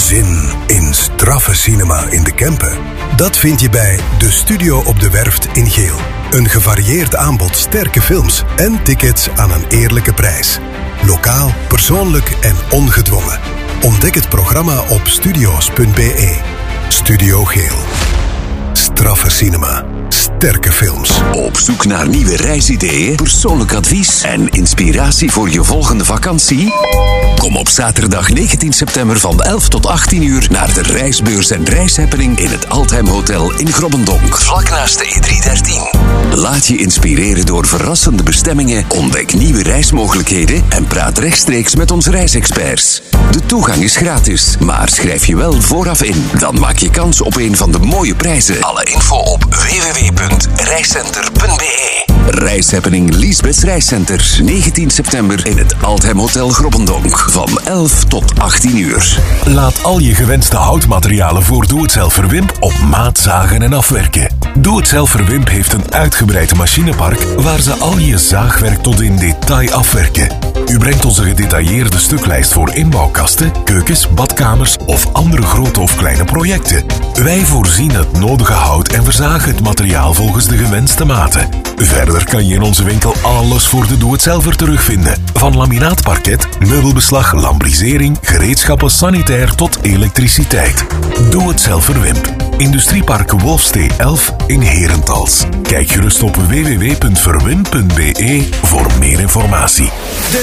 Zin in straffe cinema in de Kempen? Dat vind je bij De Studio op de Werft in Geel. Een gevarieerd aanbod sterke films en tickets aan een eerlijke prijs. Lokaal, persoonlijk en ongedwongen. Ontdek het programma op studio's.be. Studio Geel. Straffe cinema. Sterke films. Op zoek naar nieuwe reisideeën, persoonlijk advies en inspiratie voor je volgende vakantie? Kom op zaterdag 19 september van 11 tot 18 uur naar de reisbeurs en reishappening in het Altheim Hotel in Grobbendonk, vlak naast de E313. Laat je inspireren door verrassende bestemmingen, ontdek nieuwe reismogelijkheden en praat rechtstreeks met onze reisexperts. De toegang is gratis, maar schrijf je wel vooraf in. Dan maak je kans op een van de mooie prijzen. Alle info op www.reiscenter.be. Reishappening Liesbeths Reiscenter, 19 september in het Altheim Hotel Grobbendonk, van 11 tot 18 uur. Laat al je gewenste houtmaterialen voor Doe-het-zelf Wimp op maat zagen en afwerken. Doe-het-zelf Wimp heeft een uitgebreid machinepark waar ze al je zaagwerk tot in detail afwerken. U brengt onze gedetailleerde stuklijst voor inbouwkasten, keukens, badkamers of andere grote of kleine projecten. Wij voorzien het nodige hout en verzagen het materiaal volgens de gewenste maten. Verder kan je in onze winkel alles voor de doe-het-zelver terugvinden. Van laminaatparket, meubelbeslag, lambrisering, gereedschappen, sanitair tot elektriciteit. Doe-het-zelver Wimp. Industriepark Wolfstee 11 in Herentals. Kijk gerust op www.verwimp.be voor meer informatie.